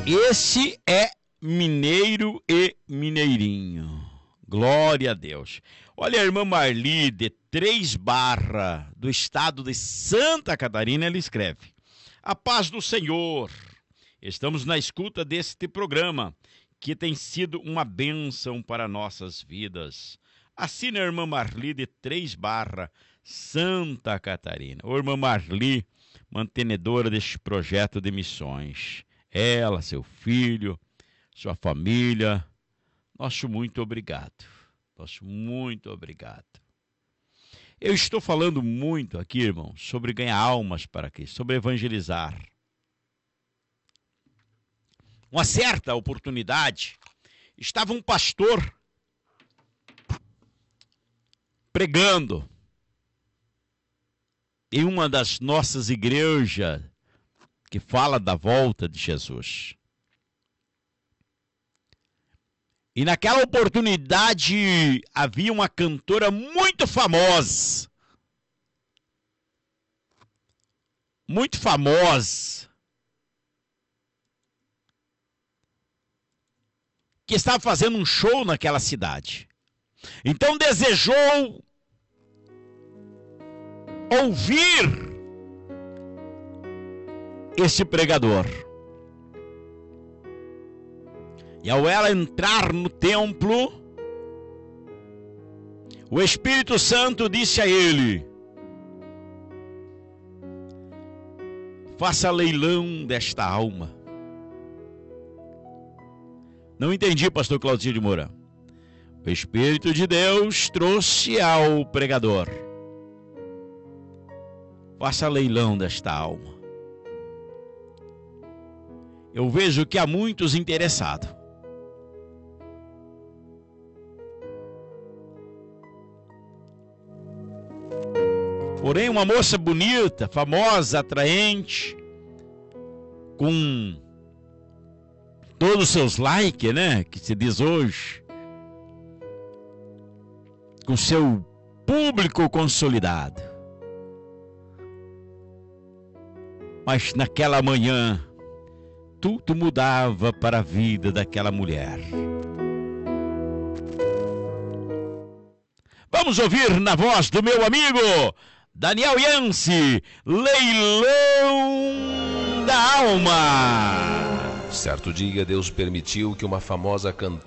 Esse é mineiro e mineirinho. Glória a Deus. Olha, a irmã Marli, de Três Barras, do estado de Santa Catarina, ela escreve: a paz do Senhor. Estamos na escuta deste programa, que tem sido uma bênção para nossas vidas. Assina a irmã Marli, de Três Barras, Santa Catarina. Ô, irmã Marli, mantenedora deste projeto de missões. Ela, seu filho, sua família, nosso muito obrigado. Nosso muito obrigado. Eu estou falando muito aqui, irmão, sobre ganhar almas para Cristo, sobre evangelizar. Uma certa oportunidade, estava um pastor pregando em uma das nossas igrejas que fala da volta de Jesus. E naquela oportunidade havia uma cantora muito famosa. Muito famosa. Que estava fazendo um show naquela cidade. Então desejou ouvir esse pregador. E ao ela entrar no templo, o Espírito Santo disse a ele: faça leilão desta alma. Não entendi, pastor Claudinho de Moura. O Espírito de Deus trouxe ao pregador: faça leilão desta alma. Eu vejo que há muitos interessados. Porém, uma moça bonita, famosa, atraente, com todos os seus likes, né, que se diz hoje, com seu público consolidado. Mas naquela manhã, tudo mudava para a vida daquela mulher. Vamos ouvir na voz do meu amigo Daniel Yancy, Leilão da Alma. Certo dia, Deus permitiu que uma famosa cantora